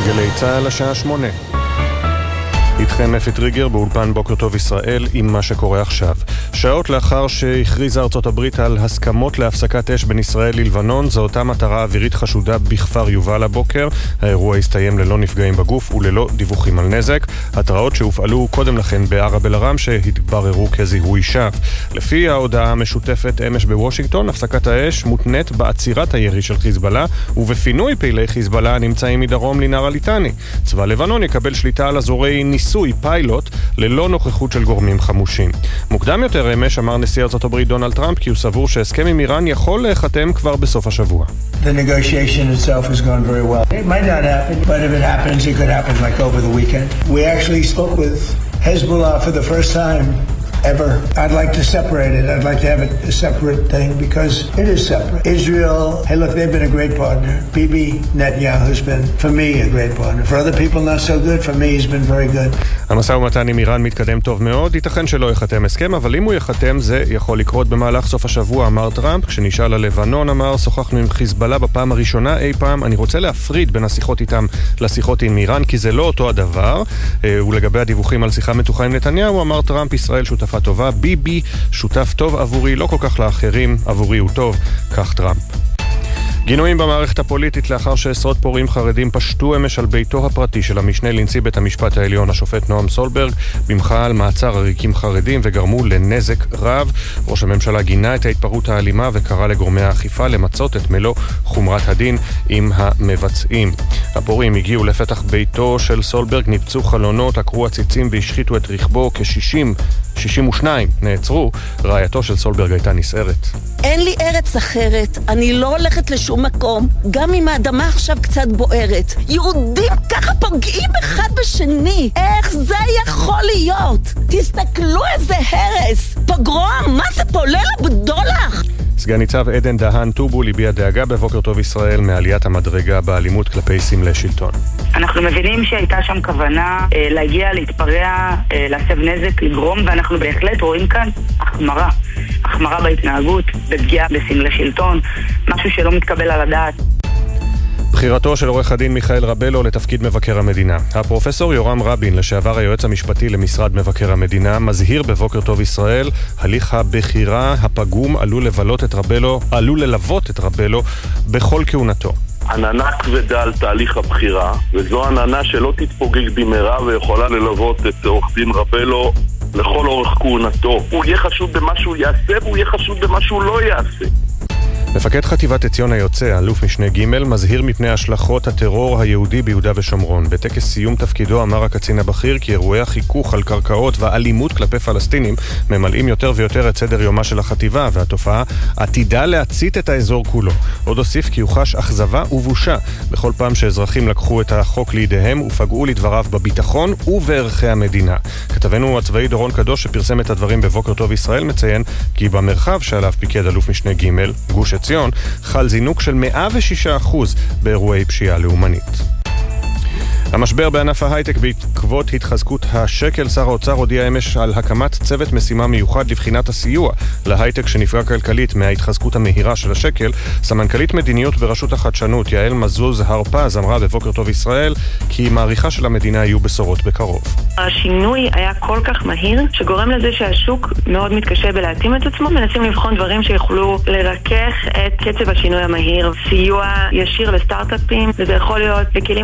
גלי צהל השעה 8. איתכם אפי טריגר באולפן בוקר טוב ישראל עם מה שקורה עכשיו. שעות לאחר שהכריזה ארצות הברית על הסכמות להפסקת אש בין ישראל ללבנון, זו אותה מטרה אווירית חשודה בכפר יובל הבוקר. האירוע הסתיים ללא נפגעים בגוף וללא דיווחים על נזק. התראות שהופעלו קודם לכן בערב אל ערם שהתבררו כזיהוי שווא. לפי ההודעה המשותפת אמש בוושינגטון, הפסקת האש מותנית בעצירת הירי של חיזבאללה ובפינוי פעילי חיזבאללה הנמצאים מדרום לנהר הליטני. צבא לבנון יקבל שליטה על אזורי ניסוי פיילוט ללא נוכחות של גורמים חמושים. מוקדם יותר אמש אמר נשיא ארצות הברית דונלד טראמפ כי הוא סבור שהסכם עם איראן יכול להיחתם כבר בסוף השבוע. The negotiation itself has gone very well. It might not happen, but if it happens, it could happen like over the weekend. We actually spoke with Hezbollah for the first time ever. I'd like to separate it. I'd like to have it a separate thing because it is separate. Israel, hey look, they've been a great partner. Bibi Netanyahu's been, for me, a great partner. For other people not so good, for me he's been very good. המשא ומתן עם איראן מתקדם טוב מאוד, ייתכן שלא יחתם הסכם, אבל אם הוא יחתם זה יכול לקרות במהלך סוף השבוע, אמר טראמפ. כשנשאל על לבנון אמר, שוחחנו עם חיזבאללה בפעם הראשונה אי פעם, אני רוצה להפריד בין השיחות איתם לשיחות עם איראן, כי זה לא אותו הדבר. ולגבי הדיווחים על שיחה מתוחה עם נתניהו, אמר טראמפ, ישראל שותפה טובה, ביבי שותף טוב עבורי, לא כל כך לאחרים, עבורי הוא טוב, כך טראמפ. גינויים במערכת הפוליטית לאחר שעשרות פורעים חרדים פשטו אמש על ביתו הפרטי של המשנה לנשיא בית המשפט העליון השופט נועם סולברג במחאה על מעצר עריקים חרדים וגרמו לנזק רב. ראש הממשלה גינה את ההתפרעות האלימה וקרא לגורמי האכיפה למצות את מלוא חומרת הדין עם המבצעים. הפורעים הגיעו לפתח ביתו של סולברג, ניפצו חלונות, עקרו עציצים והשחיתו את רכבו. כ-62 נעצרו. רעייתו של סולברג הייתה נסערת. אין לי ארץ אחרת, אני לא הולכת לשום מקום, גם אם האדמה עכשיו קצת בוערת. יהודים ככה פוגעים אחד בשני, איך זה יכול להיות? תסתכלו איזה הרס, פוגרום, מה זה פה ליל הבדולח? סגן ניצב עדן דהן טובול הביע דאגה בבוקר טוב ישראל מעליית המדרגה באלימות כלפי סמלי שלטון. אנחנו מבינים שהייתה שם כוונה להגיע, להתפרע, להסב נזק, לגרום, ואנחנו בהחלט רואים כאן החמרה בהתנהגות, בפגיעה בסמלי שלטון, משהו שלא מתקבל על הדעת. בחירתו של עורך הדין מיכאל רבלו לתפקיד מבקר המדינה. הפרופסור יורם רבין, לשעבר היועץ המשפטי למשרד מבקר המדינה, מזהיר בבוקר טוב ישראל, הליך הבחירה הפגום עלול ללוות את רבלו בכל כהונתו. עננה כבדה על תהליך הבחירה, וזו עננה שלא תתפוגג במהרה ויכולה ללוות את עורך דין רבלו לכל אורך כהונתו. הוא יהיה חשוד במה שהוא יעשה והוא יהיה חשוד במה שהוא לא יעשה. מפקד חטיבת עציון היוצא, אלוף משנה ג', מזהיר מפני השלכות הטרור היהודי ביהודה ושומרון. בטקס סיום תפקידו אמר הקצין הבכיר כי אירועי החיכוך על קרקעות והאלימות כלפי פלסטינים ממלאים יותר ויותר את סדר יומה של החטיבה, והתופעה עתידה להצית את האזור כולו. עוד הוסיף כי הוא חש אכזבה ובושה בכל פעם שאזרחים לקחו את החוק לידיהם ופגעו לדבריו בביטחון ובערכי המדינה. כתבנו הצבאי דורון קדוש שפרסם את הדברים בבוקר טוב ישראל מציין כי במרחב שעליו פיקד אלוף משנה ג', גוש ציון, חל זינוק של 106% באירועי פשיעה לאומנית. המשבר בענף ההייטק בעקבות התחזקות השקל, שר האוצר הודיע אמש על הקמת צוות משימה מיוחד לבחינת הסיוע להייטק שנפגע כלכלית מההתחזקות המהירה של השקל. סמנכ"לית מדיניות ברשות החדשנות יעל מזוז הרפז אמרה בבוקר טוב ישראל כי מעריכה של המדינה יהיו בשורות בקרוב. השינוי היה כל כך מהיר שגורם לזה שהשוק מאוד מתקשה בלהתאים את עצמו. מנסים לבחון דברים שיוכלו לרכך את קצב השינוי המהיר. סיוע ישיר לסטארט-אפים, וזה יכול להיות בכלים